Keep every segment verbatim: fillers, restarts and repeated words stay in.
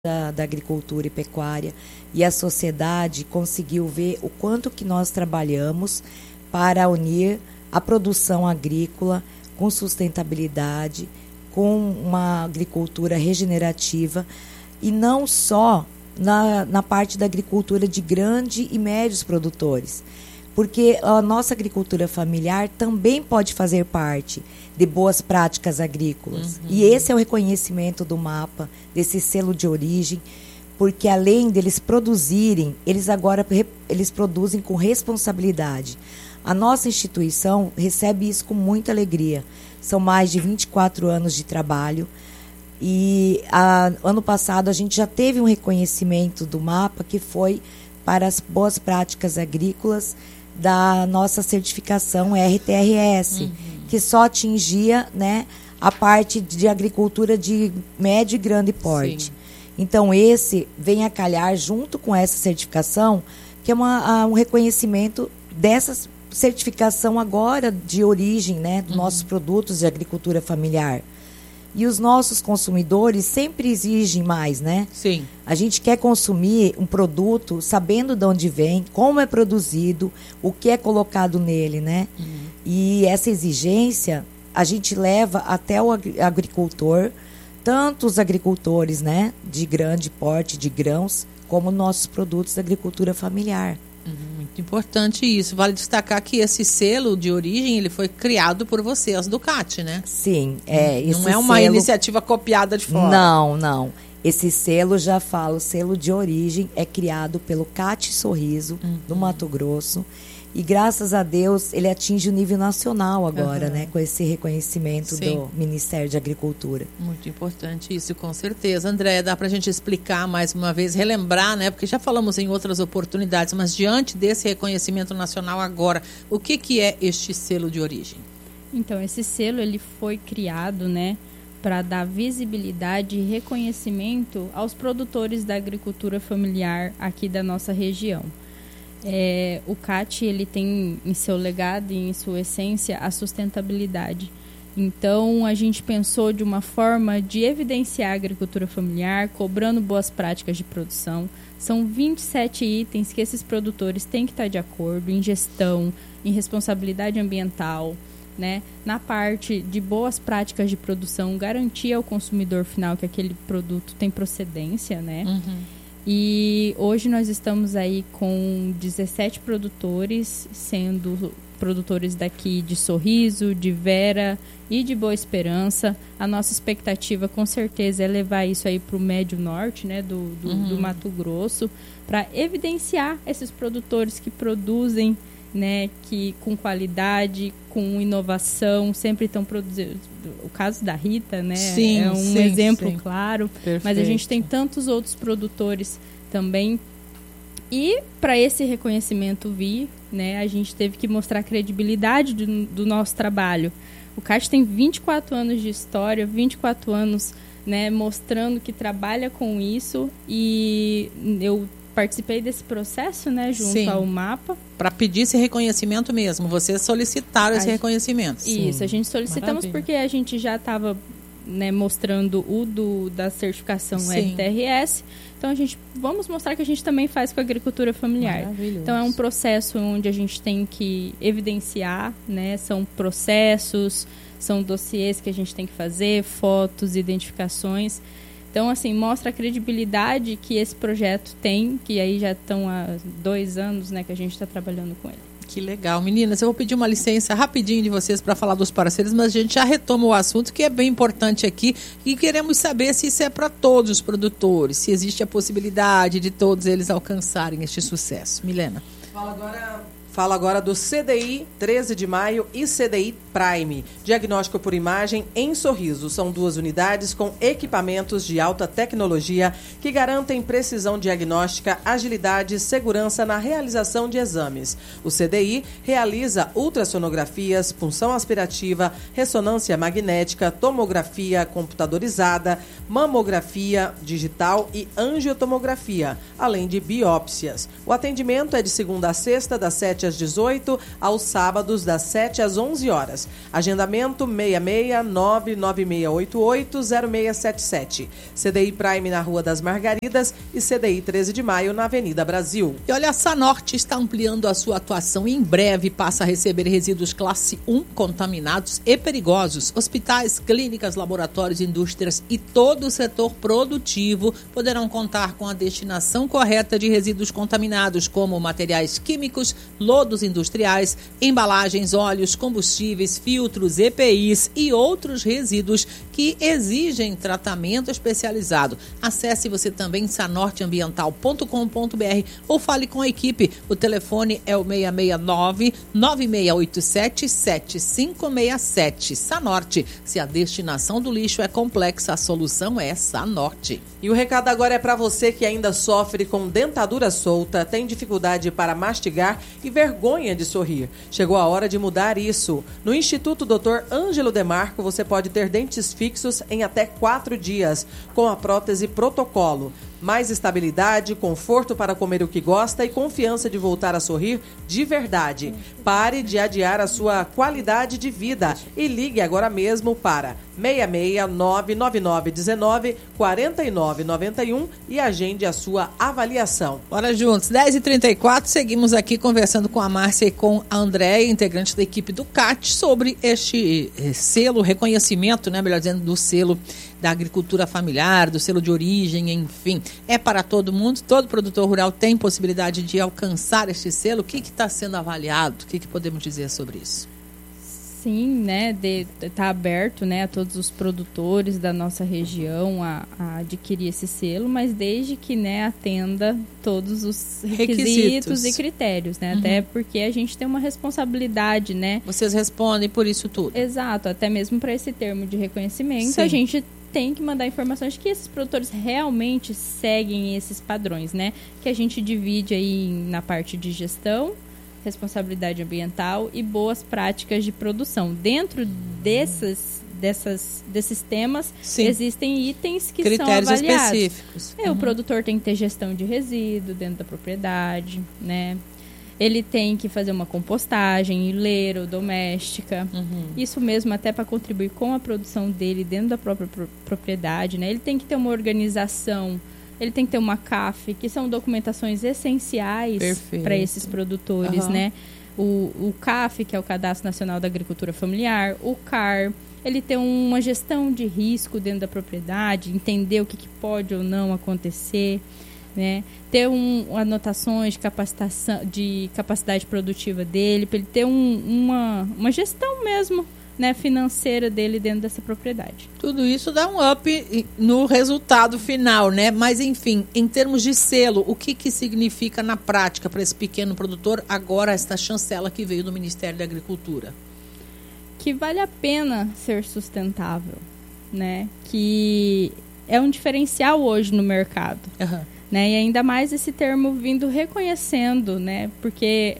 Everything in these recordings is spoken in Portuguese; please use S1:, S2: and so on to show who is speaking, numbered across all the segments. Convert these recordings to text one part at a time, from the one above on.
S1: Da, da agricultura e pecuária, e a sociedade conseguiu ver o quanto que nós trabalhamos para unir a produção agrícola com sustentabilidade, com uma agricultura regenerativa, e não só na, na parte da agricultura de grandes e médios produtores, porque a nossa agricultura familiar também pode fazer parte de boas práticas agrícolas. Uhum. E esse é o reconhecimento do MAPA, desse selo de origem, porque além deles produzirem, eles agora eles produzem com responsabilidade. A nossa instituição recebe isso com muita alegria. São mais de vinte e quatro anos de trabalho. E a, ano passado a gente já teve um reconhecimento do MAPA, que foi para as boas práticas agrícolas da nossa certificação R T R S, uhum. que só atingia, né, a parte de agricultura de médio e grande porte. Sim. Então, esse vem a calhar junto com essa certificação, que é uma, um reconhecimento dessa certificação agora de origem, né, dos uhum. nossos produtos de agricultura familiar. E os nossos consumidores sempre exigem mais, né?
S2: Sim.
S1: A gente quer consumir um produto sabendo de onde vem, como é produzido, o que é colocado nele, né? Uhum. E essa exigência a gente leva até o agricultor, tanto os agricultores, né, de grande porte de grãos, como nossos produtos da agricultura familiar.
S2: Muito importante isso. Vale destacar que esse selo de origem, ele foi criado por vocês do C A T, né?
S1: Sim. É, esse
S2: não é uma
S1: selo...
S2: iniciativa copiada de fora.
S1: Não, não. Esse selo, já falo, o selo de origem é criado pelo C A T Sorriso, uhum. do Mato Grosso. E graças a Deus ele atinge o nível nacional agora, uhum. né? Com esse reconhecimento Sim. do Ministério de Agricultura.
S2: Muito importante isso, com certeza. André, dá para a gente explicar mais uma vez, relembrar, né? Porque já falamos em outras oportunidades, mas diante desse reconhecimento nacional agora, o que, que é este selo de origem?
S3: Então, esse selo ele foi criado, né, para dar visibilidade e reconhecimento aos produtores da agricultura familiar aqui da nossa região. É, o C A T ele tem em seu legado e em sua essência a sustentabilidade. Então a gente pensou de uma forma de evidenciar a agricultura familiar, cobrando boas práticas de produção. São vinte e sete itens que esses produtores têm que estar de acordo em gestão, em responsabilidade ambiental, né? Na parte de boas práticas de produção, garantir ao consumidor final que aquele produto tem procedência, né? Uhum. E hoje nós estamos aí com dezessete produtores, sendo produtores daqui de Sorriso, de Vera e de Boa Esperança. A nossa expectativa, com certeza, é levar isso aí para o Médio Norte, né, do, do, uhum. do Mato Grosso, para evidenciar esses produtores que produzem, né, que com qualidade, com inovação, sempre estão produzindo. O caso da Rita, né,
S2: sim,
S3: é um
S2: sim,
S3: exemplo
S2: sim.
S3: claro.
S2: Perfeito.
S3: Mas a gente tem tantos outros produtores também. E para esse reconhecimento vir, né, a gente teve que mostrar a credibilidade do, do nosso trabalho. O C A T tem vinte e quatro anos de história, vinte e quatro anos, né, mostrando que trabalha com isso, e eu participei desse processo, né, junto Sim. ao MAPA.
S2: Para pedir esse reconhecimento mesmo, vocês solicitaram a esse gente, reconhecimento.
S3: Isso,
S2: Sim.
S3: a gente solicitamos Maravilha. Porque a gente já estava, né, mostrando o do, da certificação Sim. R T R S. Então, a gente vamos mostrar que a gente também faz com a agricultura familiar. Então, é um processo onde a gente tem que evidenciar, né, são processos, são dossiês que a gente tem que fazer, fotos, identificações. Então, assim, mostra a credibilidade que esse projeto tem, que aí já estão há dois anos, né, que a gente está trabalhando com ele.
S2: Que legal. Meninas, eu vou pedir uma licença rapidinho de vocês para falar dos parceiros, mas a gente já retoma o assunto, que é bem importante aqui, e queremos saber se isso é para todos os produtores, se existe a possibilidade de todos eles alcançarem este sucesso. Milena.
S4: Fala agora... Fala agora do C D I treze de maio e C D I Prime, diagnóstico por imagem em Sorriso. São duas unidades com equipamentos de alta tecnologia que garantem precisão diagnóstica, agilidade e segurança na realização de exames. O C D I realiza ultrassonografias, punção aspirativa, ressonância magnética, tomografia computadorizada, mamografia digital e angiotomografia, além de biópsias. O atendimento é de segunda a sexta, das sete às dezoito, aos sábados das sete às onze horas. dias. Agendamento seis seis nove nove seis oito oito zero seis sete sete. C D I Prime na Rua das Margaridas e C D I treze de maio na Avenida Brasil.
S2: E olha, a Sanorte está ampliando a sua atuação e em breve passa a receber resíduos classe um contaminados e perigosos. Hospitais, clínicas, laboratórios, indústrias e todo o setor produtivo poderão contar com a destinação correta de resíduos contaminados, como materiais químicos, lodos industriais, embalagens, óleos, combustíveis, filtros, E P Is e outros resíduos que exigem tratamento especializado. Acesse você também sanorte ambiental ponto com ponto b r ou fale com a equipe. O telefone é o seis seis nove nove seis oito sete sete cinco seis sete. Sanorte, se a destinação do lixo é complexa, a solução é Sanorte.
S4: E o recado agora é para você que ainda sofre com dentadura solta, tem dificuldade para mastigar e vergonha de sorrir. Chegou a hora de mudar isso. No Instituto doutor Ângelo Demarco, você pode ter dentes fixos em até quatro dias, com a prótese Protocolo. Mais estabilidade, conforto para comer o que gosta e confiança de voltar a sorrir de verdade. Pare de adiar a sua qualidade de vida e ligue agora mesmo para seis seis nove nove nove um nove quatro nove nove um e agende a sua avaliação.
S2: Bora juntos, dez e trinta e quatro, seguimos aqui conversando com a Márcia e com a Andréia, integrante da equipe do C A T, sobre este selo, reconhecimento, né, melhor dizendo, do selo da agricultura familiar, do selo de origem, enfim. É para todo mundo, todo produtor rural tem possibilidade de alcançar este selo. O que está sendo avaliado? O que, que podemos dizer sobre isso?
S3: Sim, né, está aberto, né, a todos os produtores da nossa região a, a adquirir esse selo, mas desde que, né, atenda todos os requisitos, requisitos. e critérios, né, uhum. Até porque a gente tem uma responsabilidade, né.
S2: Vocês respondem por isso tudo.
S3: Exato, até mesmo para esse termo de reconhecimento, Sim. a gente tem que mandar informações de que esses produtores realmente seguem esses padrões, né, que a gente divide aí na parte de gestão, responsabilidade ambiental e boas práticas de produção. Dentro desses, dessas, desses temas, Sim. existem itens que
S2: Critérios
S3: são avaliados.
S2: específicos.
S3: É, uhum. O produtor tem que ter gestão de resíduo dentro da propriedade, né? Ele tem que fazer uma compostagem, ileira ou doméstica. Uhum. Isso mesmo até para contribuir com a produção dele dentro da própria pro- propriedade, né? Ele tem que ter uma organização. Ele tem que ter uma C A F, que são documentações essenciais para esses produtores, uhum. né? O, o C A F, que é o Cadastro Nacional da Agricultura Familiar, o C A R, ele tem uma gestão de risco dentro da propriedade, entender o que, que pode ou não acontecer, né? Ter um, anotações de, capacitação, de capacidade produtiva dele, para ele ter um, uma, uma gestão mesmo, né, financeira dele dentro dessa propriedade.
S2: Tudo isso dá um up no resultado final, né? Mas, enfim, em termos de selo, o que, que significa na prática para esse pequeno produtor agora esta chancela que veio do Ministério da Agricultura?
S3: Que vale a pena ser sustentável, né? Que é um diferencial hoje no mercado, uhum. né? E ainda mais esse termo vindo reconhecendo, né? Porque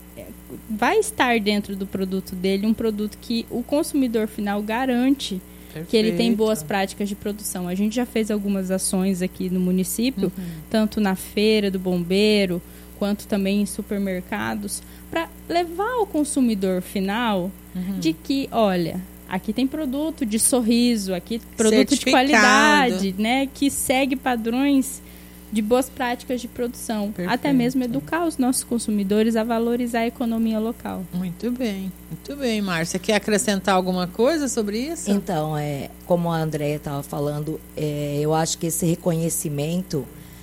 S3: vai estar dentro do produto dele um produto que o consumidor final garante Perfeito. Que ele tem boas práticas de produção. A gente já fez algumas ações aqui no município, uhum. tanto na feira do bombeiro, quanto também em supermercados, para levar ao consumidor final uhum. de que, olha, aqui tem produto de sorriso, aqui produto de qualidade, né, que segue padrões de boas práticas de produção. Perfeito. Até mesmo educar os nossos consumidores a valorizar a economia local.
S2: Muito bem, muito bem, Márcia. Quer acrescentar alguma coisa sobre isso?
S1: Então, é, como a Andréia estava falando, é, eu acho que esse reconhecimento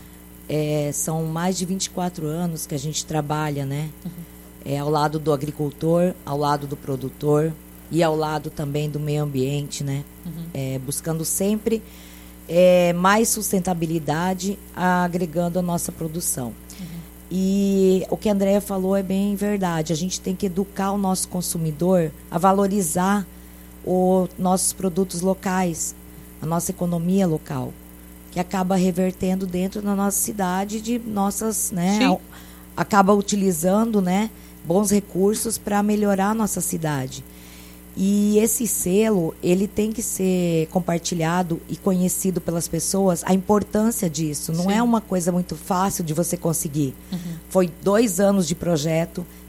S1: é, são mais de vinte e quatro anos que a gente trabalha, né? Uhum. É, ao lado do agricultor, ao lado do produtor e ao lado também do meio ambiente, né? Uhum. É, buscando sempre É, mais sustentabilidade, agregando a nossa produção. Uhum. E o que a Andréia falou é bem verdade. A gente tem que educar o nosso consumidor a valorizar os nossos produtos locais, a nossa economia local, que acaba revertendo dentro da nossa cidade de nossas, né, Sim. acaba utilizando, né, bons recursos para melhorar a nossa cidade. E esse selo, ele tem que ser compartilhado e conhecido pelas pessoas, a importância disso. Não Sim. é uma coisa muito fácil de você conseguir. Uhum. Foi dois anos de projeto,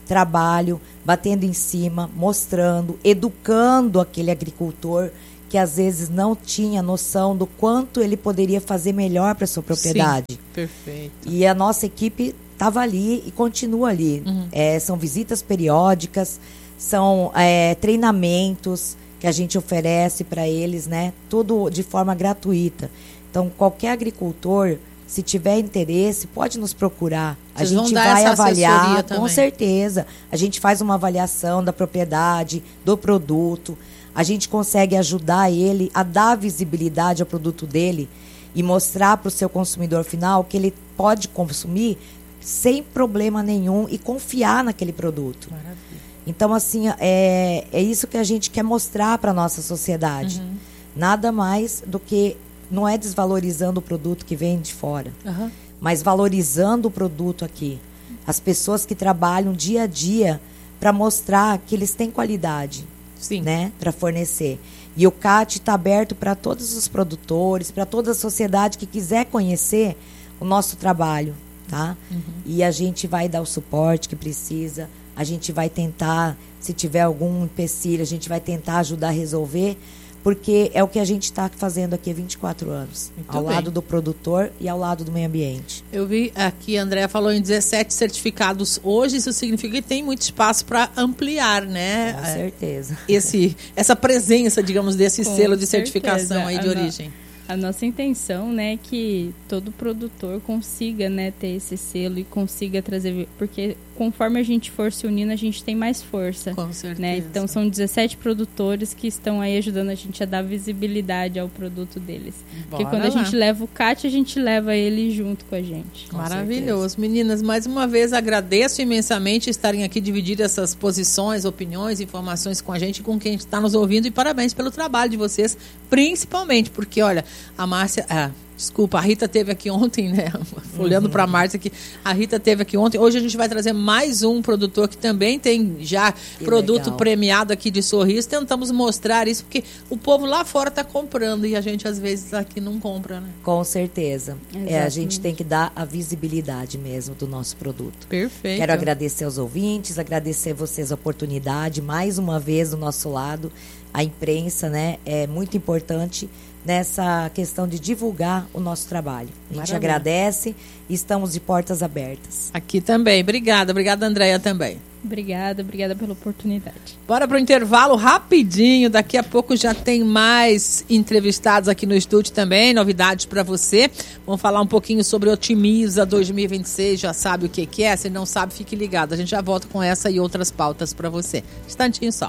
S1: trabalho, batendo em cima, mostrando, educando aquele agricultor que às vezes não tinha noção do quanto ele poderia fazer melhor para sua propriedade.
S2: Sim, perfeito.
S1: E a nossa equipe estava ali e continua ali. Uhum. É, são visitas periódicas, são é, treinamentos que a gente oferece para eles, né? Tudo de forma gratuita. Então, qualquer agricultor, se tiver interesse, pode nos procurar.
S2: Vocês
S1: a gente
S2: vão dar
S1: vai
S2: essa
S1: avaliar,
S2: também.
S1: Com certeza. A gente faz uma avaliação da propriedade, do produto. A gente consegue ajudar ele a dar visibilidade ao produto dele e mostrar para o seu consumidor final que ele pode consumir sem problema nenhum e confiar naquele produto.
S2: Maravilha.
S1: Então, assim, é, é isso que a gente quer mostrar para a nossa sociedade. Uhum. Nada mais do que, não é desvalorizando o produto que vem de fora, uhum. mas valorizando o produto aqui. As pessoas que trabalham dia a dia para mostrar que eles têm qualidade. Sim. Né, para fornecer. E o C A T está aberto para todos os produtores, para toda a sociedade que quiser conhecer o nosso trabalho, tá? Uhum. E a gente vai dar o suporte que precisa, a gente vai tentar, se tiver algum empecilho, a gente vai tentar ajudar a resolver, porque é o que a gente está fazendo aqui há vinte e quatro anos, Muito ao bem. lado do produtor e ao lado do meio ambiente.
S2: Eu vi aqui, a Andréa falou em dezessete certificados hoje, isso significa que tem muito espaço para ampliar, né?
S1: Com certeza.
S2: Esse, essa presença, digamos, desse Com selo de certeza. certificação aí de a origem.
S3: No... A nossa intenção, né, é que todo produtor consiga, né, ter esse selo e consiga trazer, porque conforme a gente for se unindo, a gente tem mais força.
S2: Com certeza.
S3: Né? Então são dezessete produtores que estão aí ajudando a gente a dar visibilidade ao produto deles. Bora porque quando lá. a gente leva o C A T, a gente leva ele junto com a gente.
S2: Com Maravilhoso. Certeza. Meninas, mais uma vez agradeço imensamente estarem aqui dividir essas posições, opiniões, informações com a gente, com quem está nos ouvindo, e parabéns pelo trabalho de vocês, principalmente porque, olha, a Márcia... Ah, Desculpa, a Rita teve aqui ontem, né? Olhando uhum. para a Márcia aqui, a Rita teve aqui ontem. Hoje a gente vai trazer mais um produtor que também tem já que produto legal. premiado aqui de Sorriso. Tentamos mostrar isso, porque o povo lá fora está comprando e a gente às vezes aqui não compra, né?
S1: Com certeza. É, a gente tem que dar a visibilidade mesmo do nosso produto.
S2: Perfeito.
S1: Quero agradecer aos ouvintes, agradecer a vocês a oportunidade, mais uma vez do nosso lado, a imprensa, né? É muito importante nessa questão de divulgar o nosso trabalho. A gente Maravilha. agradece e estamos de portas abertas.
S2: Aqui também. Obrigada. Obrigada, Andréa, também.
S3: Obrigada, obrigada pela oportunidade.
S2: Bora para o intervalo rapidinho. Daqui a pouco já tem mais entrevistados aqui no estúdio também, novidades para você. Vamos falar um pouquinho sobre Otimiza dois mil e vinte e seis, já sabe o que, que é? Se não sabe, fique ligado. A gente já volta com essa e outras pautas para você. Instantinho só.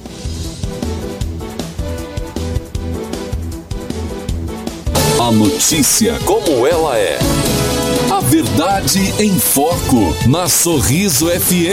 S5: A notícia como ela é. A verdade em foco na Sorriso F M.